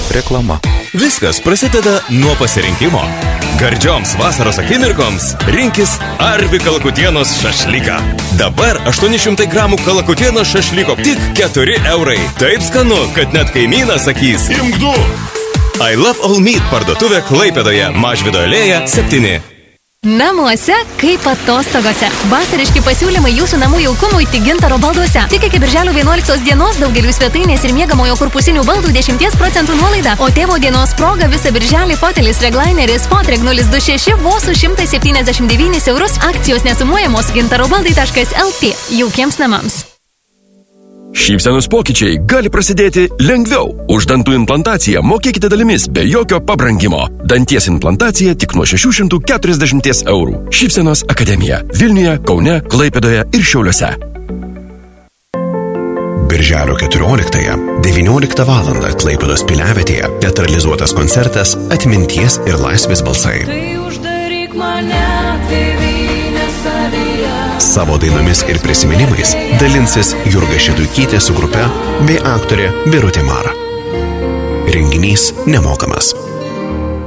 Reklama. Viskas prasideda nuo pasirinkimo. Gardžioms vasaros akimirkoms rinkis Arvi kalakutienos šašlyką. Dabar 800 gramų kalakutienos šašlyko tik 4 eurai. Taip skanu, kad net kaimynas sakys: imk 2. I Love All Meat parduotuvė Klaipėdoje, Mažvydo alėja 7. Namuose kaip atostogose. Vasariški pasiūlymai jūsų namų jaukumui tik Gintaro balduose. Tik iki birželio 11 dienos daugelių svetainės ir miegamojo korpusinių baldų 10% nuolaida. O tėvo dienos proga visą birželį fotelis reglaineris Fotreg 026 vos už 179 eurus. Akcijos nesumuojamos gintarobaldai.lt. Jaukiems namams. Šypsenos pokyčiai gali prasidėti lengviau. Už dantų implantaciją mokėkite dalimis be jokio pabrangimo. Danties implantacija tik nuo 640 eurų. Šypsenos akademija Vilniuje, Kaune, Klaipėdoje ir Šiauliuose. Birželio 14-19 valandą Klaipėdos piliavietėje teatralizuotas koncertas Atminties ir laisvės balsai. Tai uždaryk mane, tėvynės savyje. Savo dainomis ir prisiminimais dalinsis Jurga Šeduikytė su grupe bei aktorė Birutė Mara. Renginys nemokamas.